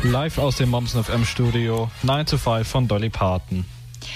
Live aus dem Mommsen FM Studio, 9 to 5 von Dolly Parton.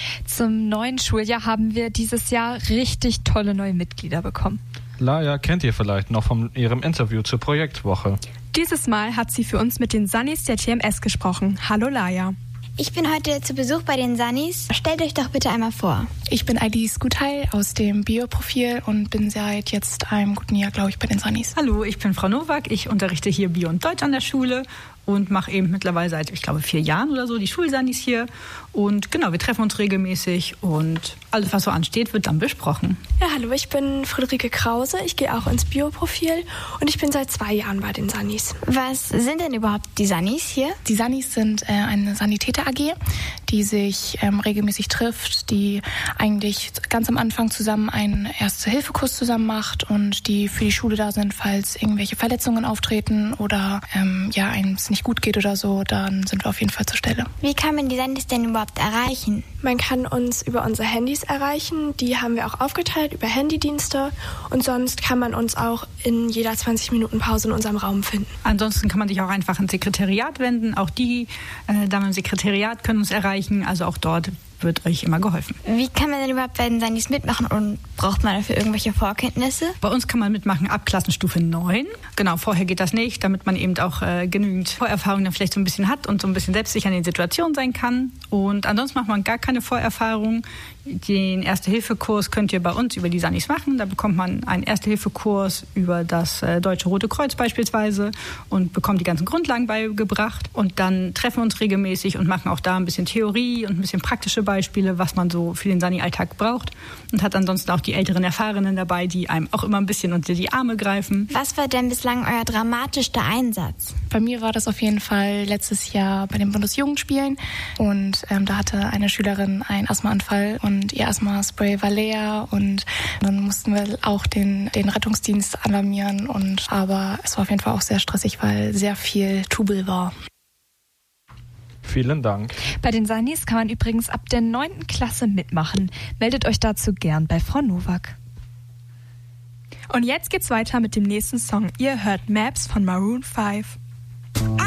Zum neuen Schuljahr haben wir dieses Jahr richtig tolle neue Mitglieder bekommen. Laia kennt ihr vielleicht noch von ihrem Interview zur Projektwoche. Dieses Mal hat sie für uns mit den Sunnies der TMS gesprochen. Hallo Laia. Ich bin heute zu Besuch bei den Sunnies. Stellt euch doch bitte einmal vor. Ich bin Alice Gutheil aus dem Bioprofil und bin seit jetzt einem guten Jahr, glaube ich, bei den Sunnies. Hallo, ich bin Frau Nowak. Ich unterrichte hier Bio und Deutsch an der Schule und mache eben mittlerweile seit, ich glaube, 4 Jahren oder so die Schulsunnies hier. Und genau, wir treffen uns regelmäßig und alles, was so ansteht, wird dann besprochen. Ja, hallo, ich bin Friederike Krause. Ich gehe auch ins Bioprofil und ich bin seit 2 Jahren bei den Sunnies. Was sind denn überhaupt die Sunnies hier? Die Sunnies sind eine Sanitäter-AG, die sich regelmäßig trifft, die eigentlich ganz am Anfang zusammen einen Erste-Hilfe-Kurs zusammen macht und die für die Schule da sind, falls irgendwelche Verletzungen auftreten oder einem es nicht gut geht oder so, dann sind wir auf jeden Fall zur Stelle. Wie kann man die Sunnies denn überhaupt erreichen? Man kann uns über unsere Handys erreichen. Die haben wir auch aufgeteilt über Handydienste. Und sonst kann man uns auch in jeder 20 Minuten Pause in unserem Raum finden. Ansonsten kann man sich auch einfach ins Sekretariat wenden. Auch die Damen im Sekretariat können uns erreichen. Also auch dort wird euch immer geholfen. Wie kann man denn überhaupt bei den Sunnies mitmachen und braucht man dafür irgendwelche Vorkenntnisse? Bei uns kann man mitmachen ab Klassenstufe 9. Genau, vorher geht das nicht, damit man eben auch genügend Vorerfahrung dann vielleicht so ein bisschen hat und so ein bisschen selbstsicher in den Situationen sein kann. Und ansonsten macht man gar keine Vorerfahrung. Den Erste-Hilfe-Kurs könnt ihr bei uns über die Sunnies machen. Da bekommt man einen Erste-Hilfe-Kurs über das Deutsche Rote Kreuz beispielsweise und bekommt die ganzen Grundlagen beigebracht. Und dann treffen wir uns regelmäßig und machen auch da ein bisschen Theorie und ein bisschen praktische Beispiele, was man so für den Sunny-Alltag braucht. Und hat ansonsten auch die älteren Erfahrenen dabei, die einem auch immer ein bisschen unter die Arme greifen. Was war denn bislang euer dramatischster Einsatz? Bei mir war das auf jeden Fall letztes Jahr bei den Bundesjugendspielen. Und da hatte eine Schülerin einen Asthmaanfall und ihr Asthma-Spray war leer und dann mussten wir auch den Rettungsdienst alarmieren. Aber es war auf jeden Fall auch sehr stressig, weil sehr viel Trubel war. Vielen Dank. Bei den Sunnies kann man übrigens ab der 9. Klasse mitmachen. Meldet euch dazu gern bei Frau Nowak. Und jetzt geht's weiter mit dem nächsten Song. Ihr hört Maps von Maroon 5.